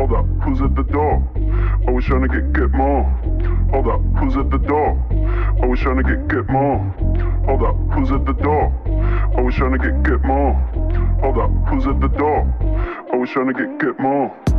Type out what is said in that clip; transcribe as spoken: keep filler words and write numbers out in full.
Hold up, who's at the door? Always trying to get, get more. Hold up, who's at the door? Always trying to get, get more. Hold up, who's at the door? Always trying to get, get more. Hold up, who's at the door? Always trying to get, get more.